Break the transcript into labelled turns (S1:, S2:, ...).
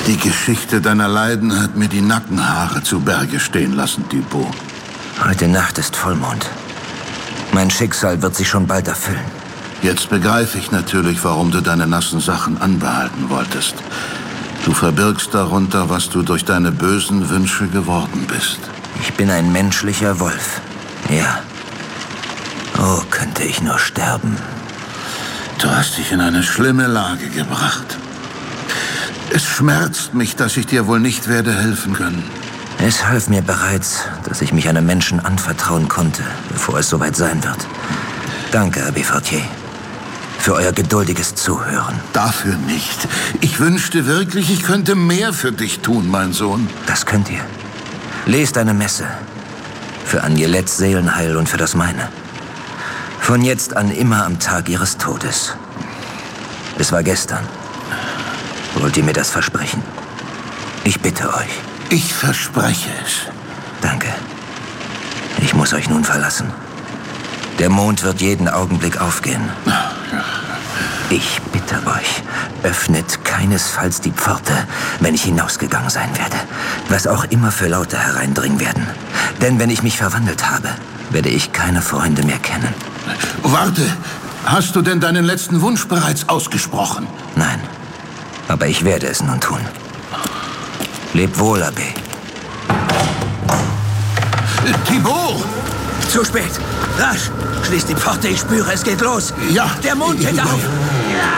S1: Die Geschichte deiner Leiden hat mir die Nackenhaare zu Berge stehen lassen, Dupont.
S2: Heute Nacht ist Vollmond. Mein Schicksal wird sich schon bald erfüllen.
S1: Jetzt begreife ich natürlich, warum du deine nassen Sachen anbehalten wolltest. Du verbirgst darunter, was du durch deine bösen Wünsche geworden bist.
S2: Ich bin ein menschlicher Wolf. Ja. Oh, könnte ich nur sterben.
S1: Du hast dich in eine schlimme Lage gebracht. Es schmerzt mich, dass ich dir wohl nicht werde helfen können.
S2: Es half mir bereits, dass ich mich einem Menschen anvertrauen konnte, bevor es soweit sein wird. Danke, Abbé Fortier, für euer geduldiges Zuhören.
S1: Dafür nicht. Ich wünschte wirklich, ich könnte mehr für dich tun, mein Sohn.
S2: Das könnt ihr. Lest eine Messe. Für Agnelettes Seelenheil und für das meine. Von jetzt an immer am Tag ihres Todes. Es war gestern. Wollt ihr mir das versprechen? Ich bitte euch.
S1: Ich verspreche es.
S2: Danke. Ich muss euch nun verlassen. Der Mond wird jeden Augenblick aufgehen. Ich bitte euch, öffnet keinesfalls die Pforte, wenn ich hinausgegangen sein werde. Was auch immer für Laute hereindringen werden. Denn wenn ich mich verwandelt habe, werde ich keine Freunde mehr kennen.
S1: Warte, hast du denn deinen letzten Wunsch bereits ausgesprochen?
S2: Nein, aber ich werde es nun tun. Leb wohl, Abbé.
S1: Thibaut!
S2: Zu spät. Rasch. Schließ die Pforte, ich spüre, es geht los.
S1: Ja.
S2: Der Mond geht auf. Ja.